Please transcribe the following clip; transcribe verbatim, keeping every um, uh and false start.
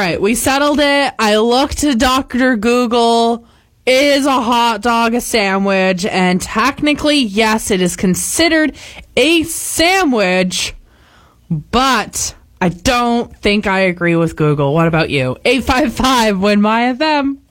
right, we settled it. I looked to Doctor Google. Is a hot dog a sandwich? And technically, yes, it is considered a sandwich, but I don't think I agree with Google. What about you? eight five five, win my F M.